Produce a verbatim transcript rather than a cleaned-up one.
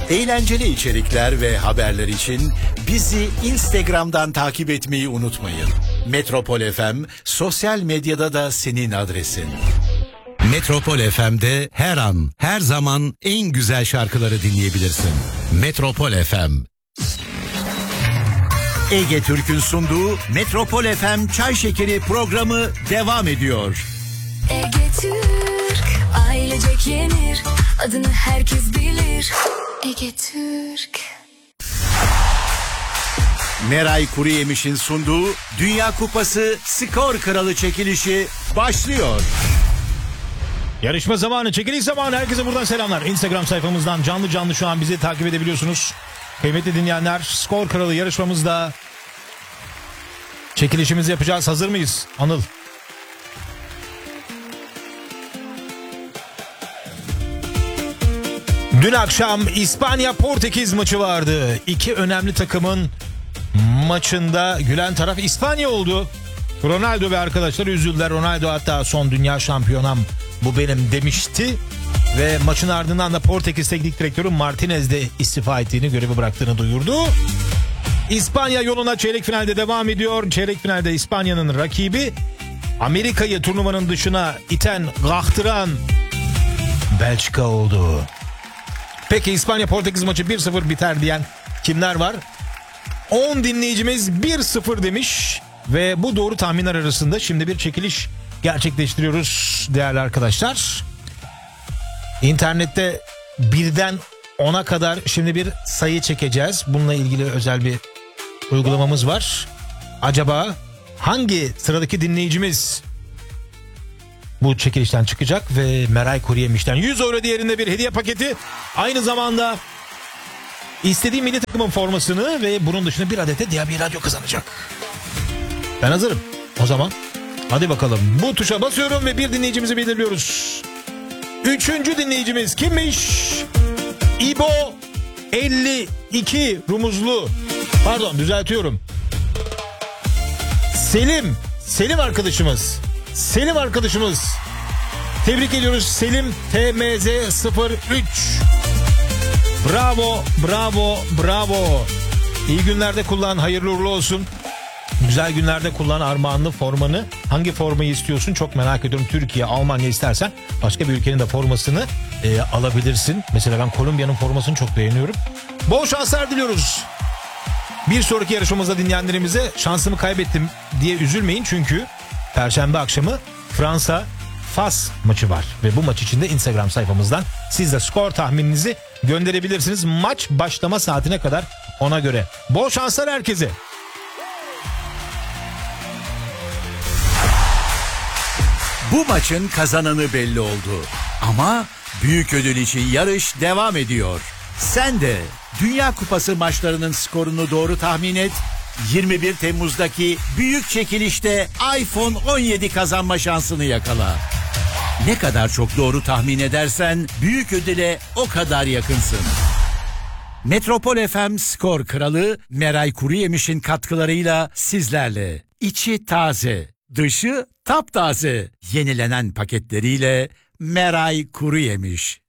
Eğlenceli içerikler ve haberler için bizi Instagram'dan takip etmeyi unutmayın. Metropol F M sosyal medyada da senin adresin. Metropol F M'de her an, her zaman en güzel şarkıları dinleyebilirsin. Metropol F M. Ege Türk'ün sunduğu Metropol F M Çay Şekeri programı devam ediyor. Ege Türk, ailecek yenir, adını herkes bilir. Ege Türk. Meray Kuruyemiş'in sunduğu Dünya Kupası Skor Kralı çekilişi başlıyor. Yarışma zamanı, çekiliş zamanı. Herkese buradan selamlar. Instagram sayfamızdan canlı canlı şu an bizi takip edebiliyorsunuz. Kıymetli dinleyenler, Skor Kralı yarışmamızda çekilişimizi yapacağız. Hazır mıyız Anıl? Dün akşam İspanya-Portekiz maçı vardı. İki önemli takımın maçında gülen taraf İspanya oldu. Ronaldo ve arkadaşları üzüldüler. Ronaldo hatta son dünya şampiyonam bu benim demişti. Ve maçın ardından da Portekiz Teknik Direktörü Martinez de istifa ettiğini, görevi bıraktığını duyurdu. İspanya yoluna çeyrek finalde devam ediyor. Çeyrek finalde İspanya'nın rakibi Amerika'yı turnuvanın dışına iten, kaktıran Belçika oldu. Peki İspanya-Portekiz maçı bir sıfır biter diyen kimler var? on dinleyicimiz bir sıfır demiş ve bu doğru tahminler arasında şimdi bir çekiliş gerçekleştiriyoruz değerli arkadaşlar. İnternette birden ona kadar şimdi bir sayı çekeceğiz. Bununla ilgili özel bir uygulamamız var. Acaba hangi sıradaki dinleyicimiz bu çekilişten çıkacak ve Meray Kuruyemiş'ten yüz euro değerinde bir hediye paketi, aynı zamanda istediği milli takımın formasını ve bunun dışında bir adet de D A B radyo kazanacak. Ben hazırım. O zaman hadi bakalım. Bu tuşa basıyorum ve bir dinleyicimizi belirliyoruz. Üçüncü dinleyicimiz kimmiş? İbo elli iki Rumuzlu. Pardon, düzeltiyorum. Selim. Selim arkadaşımız. Selim arkadaşımız. Tebrik ediyoruz Selim T M Z sıfır üç. Bravo, bravo, bravo. İyi günlerde kullan, hayırlı uğurlu olsun. Güzel günlerde kullan armağanlı formanı. Hangi formayı istiyorsun çok merak ediyorum. Türkiye, Almanya istersen başka bir ülkenin de formasını e, alabilirsin. Mesela ben Kolombiya'nın formasını çok beğeniyorum. Bol şanslar diliyoruz. Bir sonraki yarışmamızda dinleyenlerimize şansımı kaybettim diye üzülmeyin. Çünkü Perşembe akşamı Fransa Fas maçı var. Ve bu maç için de Instagram sayfamızdan siz de skor tahmininizi gönderebilirsiniz. Maç başlama saatine kadar ona göre. Bol şanslar herkese. Bu maçın kazananı belli oldu. Ama büyük ödül için yarış devam ediyor. Sen de Dünya Kupası maçlarının skorunu doğru tahmin et. yirmi bir Temmuz'daki büyük çekilişte iPhone on yedi kazanma şansını yakala. Ne kadar çok doğru tahmin edersen büyük ödüle o kadar yakınsın. Metropol F M Skor Kralı Meray Kuruyemiş'in katkılarıyla sizlerle. İçi taze, dışı taptaze. Yenilenen paketleriyle Meray Kuruyemiş.